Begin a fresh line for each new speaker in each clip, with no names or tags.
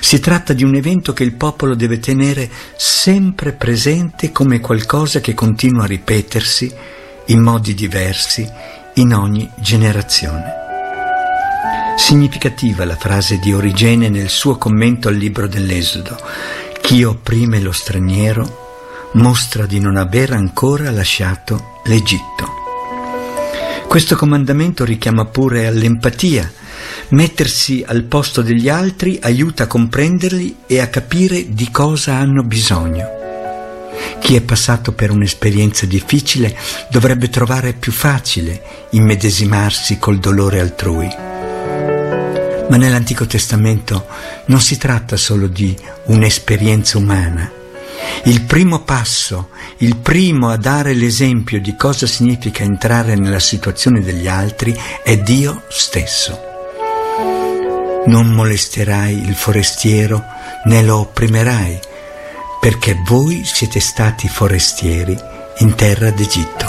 Si tratta di un evento che il popolo deve tenere sempre presente come qualcosa che continua a ripetersi in modi diversi in ogni generazione. Significativa la frase di Origene nel suo commento al libro dell'Esodo: chi opprime lo straniero mostra di non aver ancora lasciato l'Egitto. Questo comandamento richiama pure all'empatia. Mettersi al posto degli altri aiuta a comprenderli e a capire di cosa hanno bisogno. Chi è passato per un'esperienza difficile dovrebbe trovare più facile immedesimarsi col dolore altrui. Ma nell'Antico Testamento non si tratta solo di un'esperienza umana. Il primo passo, il primo a dare l'esempio di cosa significa entrare nella situazione degli altri è Dio stesso. Non molesterai il forestiero né lo opprimerai, perché voi siete stati forestieri in terra d'Egitto.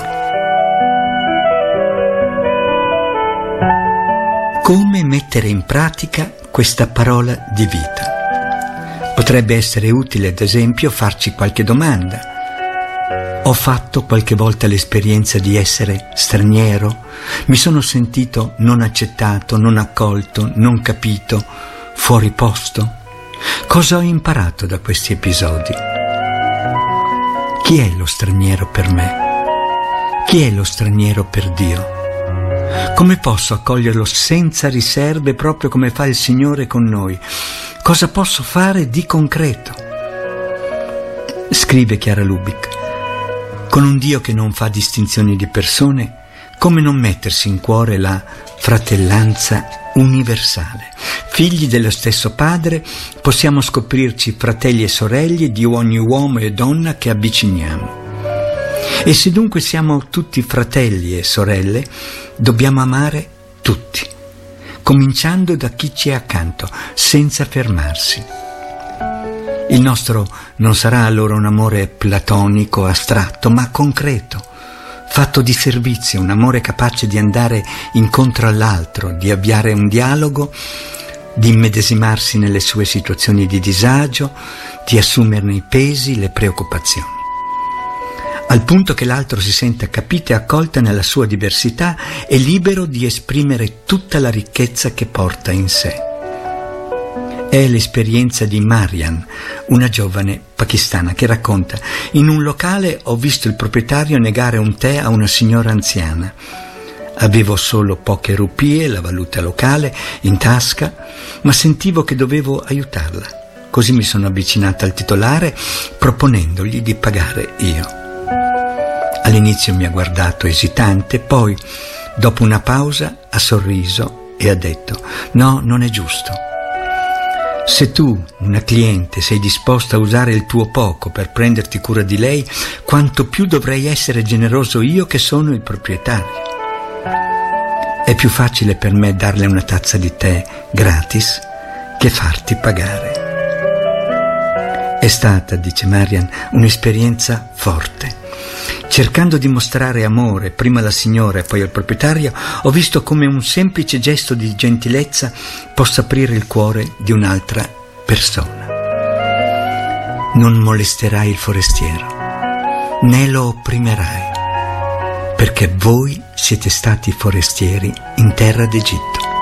Come mettere in pratica questa parola di vita? Potrebbe essere utile, ad esempio, farci qualche domanda. Ho fatto qualche volta l'esperienza di essere straniero? Mi sono sentito non accettato, non accolto, non capito, fuori posto? Cosa ho imparato da questi episodi? Chi è lo straniero per me? Chi è lo straniero per Dio? Come posso accoglierlo senza riserve, proprio come fa il Signore con noi? Cosa posso fare di concreto? Scrive Chiara Lubick: con un Dio che non fa distinzioni di persone, come non mettersi in cuore la fratellanza universale? Figli dello stesso Padre, possiamo scoprirci fratelli e sorelle di ogni uomo e donna che avviciniamo. E se dunque siamo tutti fratelli e sorelle, dobbiamo amare tutti, cominciando da chi ci è accanto, senza fermarsi. Il nostro non sarà allora un amore platonico, astratto, ma concreto, fatto di servizio, un amore capace di andare incontro all'altro, di avviare un dialogo, di immedesimarsi nelle sue situazioni di disagio, di assumerne i pesi, le preoccupazioni, al punto che l'altro si senta capito e accolto nella sua diversità e libero di esprimere tutta la ricchezza che porta in sé. È l'esperienza di Marian, una giovane pakistana, che racconta: in un locale ho visto il proprietario negare un tè a una signora anziana. Avevo solo poche rupie, la valuta locale, in tasca, ma sentivo che dovevo aiutarla. Così mi sono avvicinata al titolare proponendogli di pagare io. All'inizio mi ha guardato esitante, poi, dopo una pausa, ha sorriso e ha detto: no, non è giusto. Se tu, una cliente, sei disposta a usare il tuo poco per prenderti cura di lei, quanto più dovrei essere generoso io che sono il proprietario. È più facile per me darle una tazza di tè gratis che farti pagare. È stata, dice Marian, un'esperienza forte. Cercando di mostrare amore prima alla signora e poi al proprietario, ho visto come un semplice gesto di gentilezza possa aprire il cuore di un'altra persona. Non molesterai il forestiero, né lo opprimerai, perché voi siete stati forestieri in terra d'Egitto.